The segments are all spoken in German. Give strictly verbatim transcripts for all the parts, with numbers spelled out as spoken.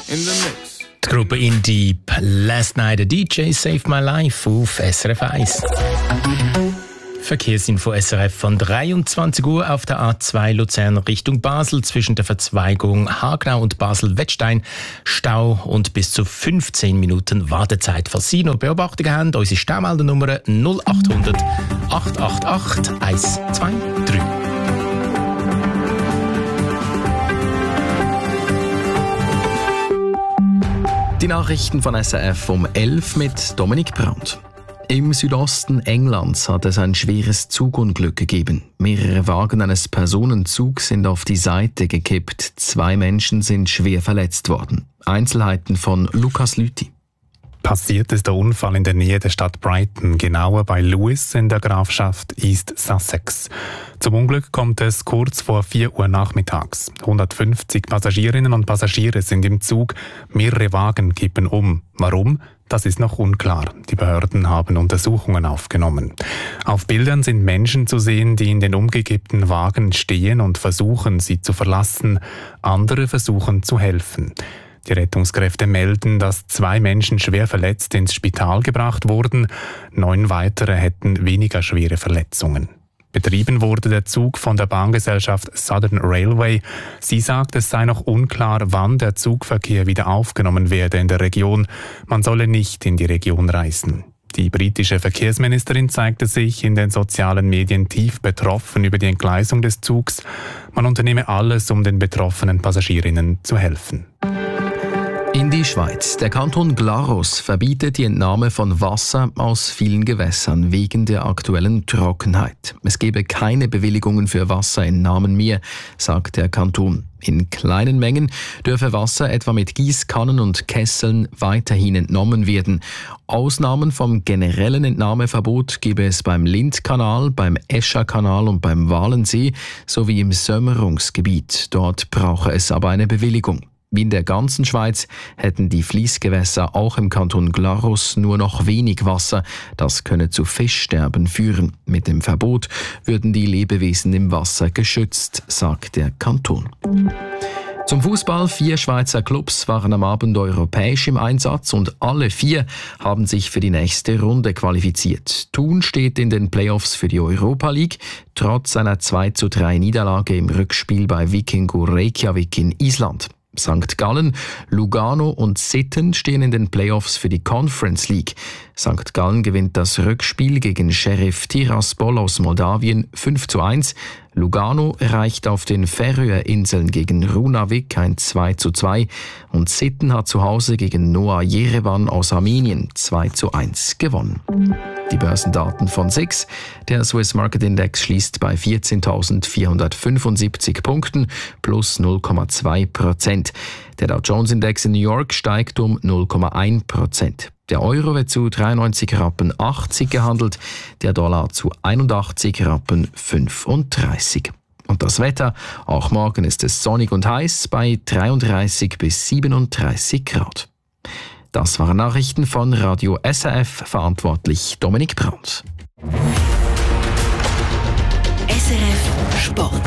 in the mix. Die Gruppe In Deep, Last Night a D J Saved My Life auf S R F eins. Verkehrsinfo S R F von dreiundzwanzig Uhr auf der A zwei Luzern Richtung Basel zwischen der Verzweigung Hagenau und Basel-Wettstein. Stau und bis zu fünfzehn Minuten Wartezeit. Falls Sie noch Beobachtungen haben, unsere Staumeldernummer null acht hundert acht acht acht eins zwei drei. Die Nachrichten von S R F um elf mit Dominik Brandt. Im Südosten Englands hat es ein schweres Zugunglück gegeben. Mehrere Wagen eines Personenzugs sind auf die Seite gekippt. Zwei Menschen sind schwer verletzt worden. Einzelheiten von Lukas Lüthi. Passiert ist der Unfall in der Nähe der Stadt Brighton, genauer bei Lewis in der Grafschaft East Sussex. Zum Unglück kommt es kurz vor vier Uhr nachmittags. hundertfünfzig Passagierinnen und Passagiere sind im Zug, mehrere Wagen kippen um. Warum? Das ist noch unklar. Die Behörden haben Untersuchungen aufgenommen. Auf Bildern sind Menschen zu sehen, die in den umgekippten Wagen stehen und versuchen, sie zu verlassen. Andere versuchen zu helfen. Die Rettungskräfte melden, dass zwei Menschen schwer verletzt ins Spital gebracht wurden. Neun weitere hätten weniger schwere Verletzungen. Betrieben wurde der Zug von der Bahngesellschaft Southern Railway. Sie sagt, es sei noch unklar, wann der Zugverkehr wieder aufgenommen werde in der Region. Man solle nicht in die Region reisen. Die britische Verkehrsministerin zeigte sich in den sozialen Medien tief betroffen über die Entgleisung des Zugs. Man unternehme alles, um den betroffenen Passagierinnen zu helfen. In die Schweiz. Der Kanton Glarus verbietet die Entnahme von Wasser aus vielen Gewässern wegen der aktuellen Trockenheit. Es gebe keine Bewilligungen für Wasserentnahmen mehr, sagt der Kanton. In kleinen Mengen dürfe Wasser etwa mit Gießkannen und Kesseln weiterhin entnommen werden. Ausnahmen vom generellen Entnahmeverbot gebe es beim Lindkanal, beim Escherkanal und beim Walensee sowie im Sömmerungsgebiet. Dort brauche es aber eine Bewilligung. Wie in der ganzen Schweiz hätten die Fließgewässer auch im Kanton Glarus nur noch wenig Wasser. Das könne zu Fischsterben führen. Mit dem Verbot würden die Lebewesen im Wasser geschützt, sagt der Kanton. Zum Fußball. Vier Schweizer Clubs waren am Abend europäisch im Einsatz und alle vier haben sich für die nächste Runde qualifiziert. Thun steht in den Playoffs für die Europa League, trotz einer zwei zu drei Niederlage im Rückspiel bei Vikingur Reykjavik in Island. Sankt Gallen, Lugano und Sitten stehen in den Playoffs für die Conference League. Sankt Gallen gewinnt das Rückspiel gegen Sheriff Tiraspol aus Moldawien fünf zu eins. Lugano erreicht auf den Färöerinseln gegen Runavik ein zwei zu zwei und Sitten hat zu Hause gegen Noah Yerevan aus Armenien zwei zu eins gewonnen. Die Börsendaten von S I X. Der Swiss Market Index schließt bei vierzehntausendvierhundertfünfundsiebzig Punkten plus null Komma zwei Prozent. Der Dow Jones Index in New York steigt um null Komma eins Prozent. Der Euro wird zu dreiundneunzig Rappen achtzig gehandelt, der Dollar zu einundachtzig Rappen fünfunddreißig. Und das Wetter, auch morgen ist es sonnig und heiß bei dreiunddreißig bis siebenunddreißig Grad. Das waren Nachrichten von Radio S R F, verantwortlich Dominik Brandt. S R F Sport.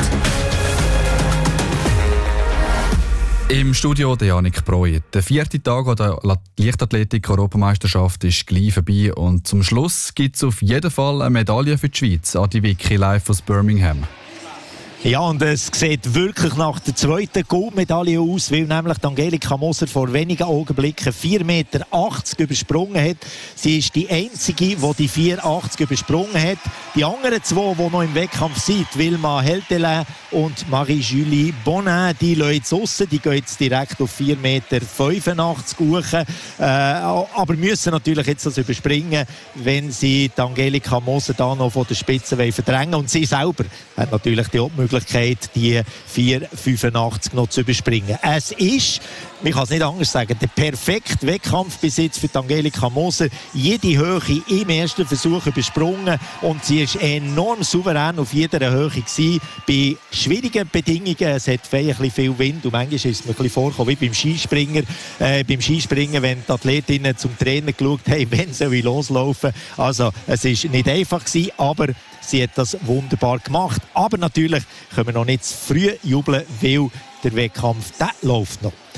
Im Studio der Janik Breu. Der vierte Tag an der Leichtathletik-Europameisterschaft ist gleich vorbei und zum Schluss gibt es auf jeden Fall eine Medaille für die Schweiz. Adi Wicki live aus Birmingham. Ja, und es sieht wirklich nach der zweiten Goldmedaille aus, weil nämlich Angelika Moser vor wenigen Augenblicken vier Meter achtzig übersprungen hat. Sie ist die einzige, die die vier Meter achtzig übersprungen hat. Die anderen zwei, die noch im Wettkampf sind, Wilma Heldelin und Marie-Julie Bonin, die lassen jetzt raus, die gehen jetzt direkt auf vier Meter fünfundachtzig hoch. Äh, aber müssen natürlich jetzt das überspringen, wenn sie die Angelika Moser da noch von der Spitze verdrängen wollen. Und sie selber hat natürlich die Möglichkeit, die vier Meter fünfundachtzig noch zu überspringen. Es ist, man kann es nicht anders sagen, der perfekte Wettkampf bis jetzt für Angelika Moser. Jede Höhe im ersten Versuch übersprungen und sie ist enorm souverän auf jeder Höhe gewesen. Bei schwierigen Bedingungen, es hat ein viel Wind und manchmal ist es mir ein bisschen vorgekommen wie beim Skispringer. Äh, beim Skispringen, wenn die Athletinnen zum Trainer geschaut haben, wenn soll ich loslaufen. Also es ist nicht einfach gewesen, aber sie hat das wunderbar gemacht. Aber natürlich können wir noch nicht zu früh jubeln, weil der Wettkampf, der läuft noch.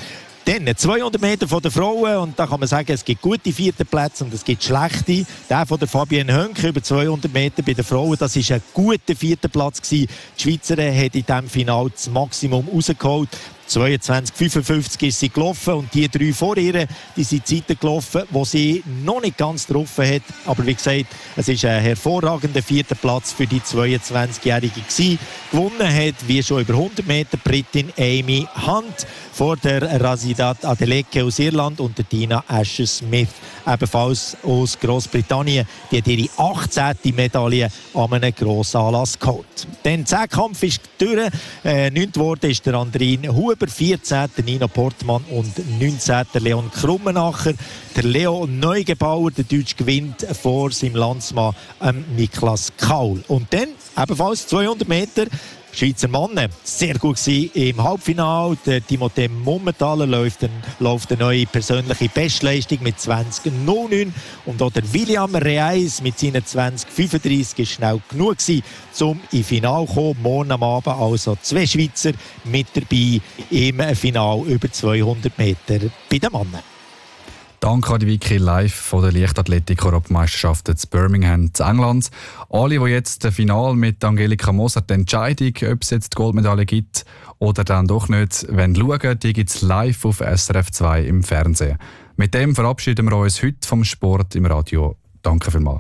Dann zweihundert Meter von den Frauen und da kann man sagen, es gibt gute vierten Plätze und es gibt schlechte. Der von der Fabienne Hönke über zweihundert Meter bei den Frauen, das war ein guter vierter Platz gewesen. Die Schweizerin hat in diesem Finale das Maximum rausgeholt. zweiundzwanzig fünfundfünfzig ist sie gelaufen und die drei vor ihr, die sind Zeiten gelaufen, wo sie noch nicht ganz getroffen hat. Aber wie gesagt, es ist ein hervorragender vierter Platz für die zweiundzwanzigjährige gewesen. Gewonnen hat, wie schon über hundert Meter, Britin Amy Hunt vor der Razidat Adeleke aus Irland und der Dina Asher-Smith, ebenfalls aus Großbritannien. Die hat ihre achtzehnte Medaille an einem grossen Anlass geholt. Der Zehnkampf ist durch. Äh, neunter wurde ist der Andrin Huber, vierzehnter Nino Portmann und neunzehnter Leon Krummenacher. Der Leo Neugebauer, der Deutsch, gewinnt vor seinem Landsmann ähm, Niklas Kaul. Und dann ebenfalls zweihundert Meter. Schweizer Mann sehr gut gewesen im Halbfinale. Der Timothée Mummentaler läuft, ein, läuft eine neue persönliche Bestleistung mit zwanzig null neun. Und auch der William Reis mit seinen zwanzig fünfunddreißig ist schnell genug gewesen, um ins Finale zu kommen. Morgen am Abend also zwei Schweizer mit dabei im Finale über zweihundert Meter bei den Männern. Danke an die Vicky live von der Leichtathletik-Europameisterschaften zu Birmingham, zu England. Alle, die jetzt das Finale mit Angelika Moser, die Entscheidung, ob es jetzt die Goldmedaille gibt oder dann doch nicht, wenn schauen, die gibt es live auf S R F zwei im Fernsehen. Mit dem verabschieden wir uns heute vom Sport im Radio. Danke vielmals.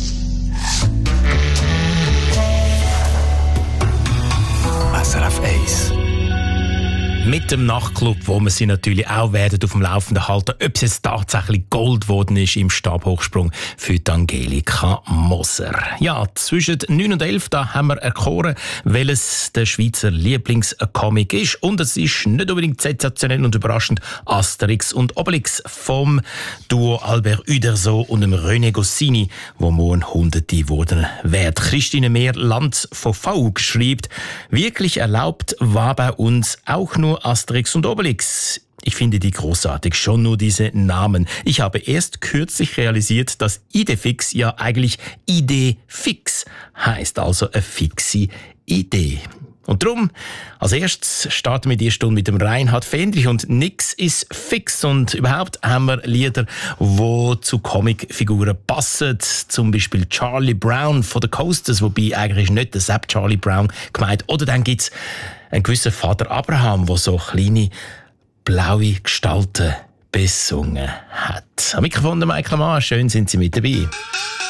S R F eins. Mit dem Nachtclub, wo wir sie natürlich auch werden auf dem Laufenden halten, ob es jetzt tatsächlich Gold geworden ist im Stabhochsprung für die Angelika Moser. Ja, zwischen neun und elf da haben wir erkoren, welches der Schweizer Lieblingscomic ist. Und es ist nicht unbedingt sensationell und überraschend Asterix und Obelix vom Duo Albert Uderzo und dem René Goscinny, wo morgen Hunderte wurden werden. Christine Mehr-Lanz von V U G schreibt, wirklich erlaubt war bei uns auch nur Asterix und Obelix. Ich finde die großartig, schon nur diese Namen. Ich habe erst kürzlich realisiert, dass Idefix ja eigentlich Idee fix heißt, also eine fixe Idee. Und darum, als erstes starten wir die Stunde mit dem Reinhard Fendrich und nix ist fix. Und überhaupt haben wir Lieder, die zu Comicfiguren passen. Zum Beispiel Charlie Brown von den Coasters, wobei eigentlich nicht der Sepp Charlie Brown gemeint. Oder dann gibt's einen gewissen Vater Abraham, der so kleine blaue Gestalten besungen hat. Am Mikrofon der Michael Mann, schön sind Sie mit dabei.